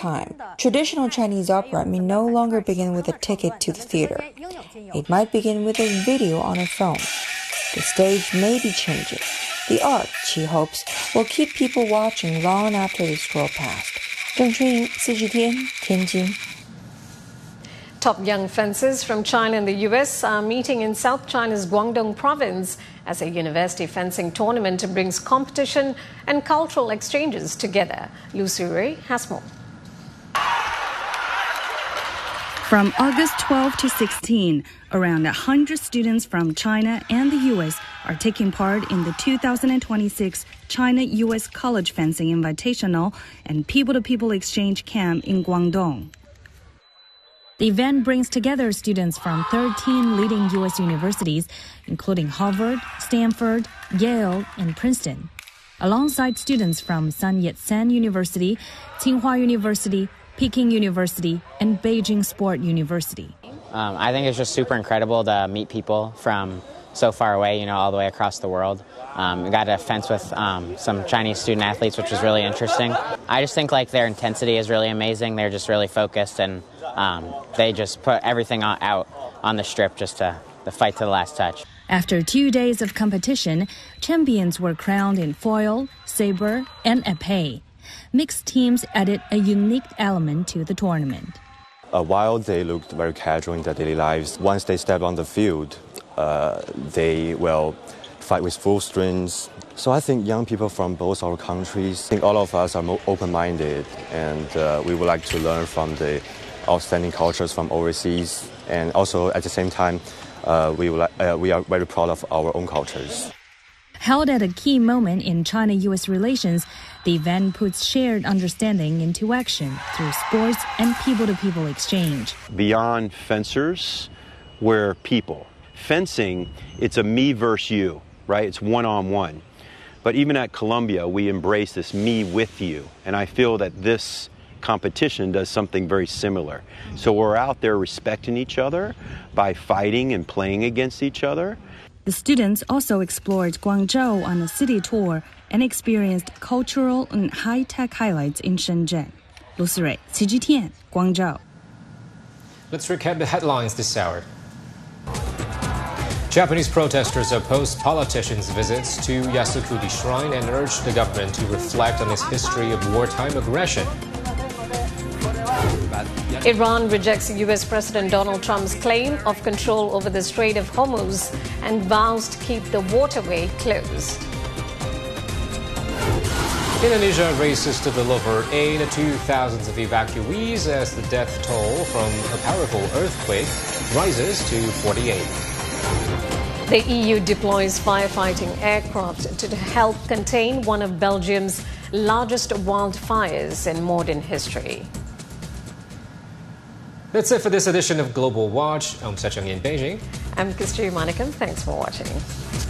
time. Traditional Chinese opera may no longer begin with a ticket to the theater. It might begin with a video on a phone. The stage may be changing. The art, she hopes, will keep people watching long after they scroll past. Zheng Chunying, CGTN, Tianjin. Top young fencers from China and the U.S. are meeting in South China's Guangdong province as a university fencing tournament brings competition and cultural exchanges together. Lucy Ray has more. From August 12 to 16, around 100 students from China and the U.S. are taking part in the 2026 China-U.S. College Fencing Invitational and People-to-People Exchange Camp in Guangdong. The event brings together students from 13 leading U.S. universities, including Harvard, Stanford, Yale, and Princeton, alongside students from Sun Yat-sen University, Tsinghua University, Peking University, and Beijing Sport University. I think it's just super incredible to meet people from so far away, all the way across the world. We got to fence with some Chinese student athletes, which was really interesting. I just think their intensity is really amazing. They're just really focused, and they just put everything out on the strip just to fight to the last touch. After 2 days of competition, champions were crowned in foil, saber, and épée. Mixed teams added a unique element to the tournament. While they looked very casual in their daily lives, once they step on the field, they will fight with full strength. So I think young people from both our countries, I think all of us are more open-minded, and we would like to learn from the outstanding cultures from overseas. And also at the same time, we are very proud of our own cultures. Held at a key moment in China-U.S. relations, the event puts shared understanding into action through sports and people-to-people exchange. Beyond fencers, we're people. Fencing, it's a me versus you, right? It's one-on-one. But even at Columbia, we embrace this me with you. And I feel that this competition does something very similar. So we're out there respecting each other by fighting and playing against each other. The students also explored Guangzhou on a city tour and experienced cultural and high-tech highlights in Shenzhen. Lucy Ray, CGTN, Guangzhou. Let's recap the headlines this hour. Japanese protesters opposed politicians' visits to Yasukuni Shrine and urged the government to reflect on its history of wartime aggression. Iran rejects U.S. President Donald Trump's claim of control over the Strait of Hormuz and vows to keep the waterway closed. Indonesia races to deliver aid to thousands of evacuees as the death toll from a powerful earthquake rises to 48. The EU deploys firefighting aircraft to help contain one of Belgium's largest wildfires in modern history. That's it for this edition of Global Watch. I'm Secheng in Beijing. I'm Kistri Manikam. Thanks for watching.